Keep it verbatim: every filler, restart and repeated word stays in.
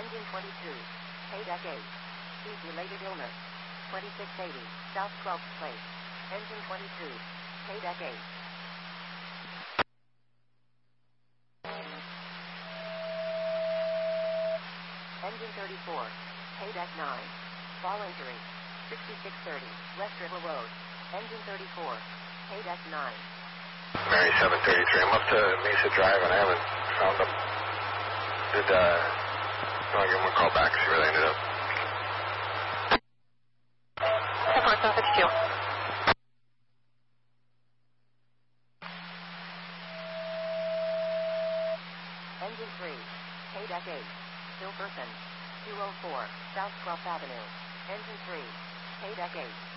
Engine twenty-two. Paydeck eight. Heat-related illness. twenty-six eighty, South twelfth Place. Engine twenty-two. Paydeck eight. Engine thirty-four. Paydeck nine. Fall injury. sixty-six thirty, West River Road. Engine thirty-four. Paydeck nine. Mary seven thirty-three. I'm up to Mesa Drive and I haven't found them. Did, uh, you want to give them a call back, see where they ended up? seven fifty-two. Engine three. Paydeck eight. Still person. two oh four, South twelfth Avenue. Engine three. Paydeck eight.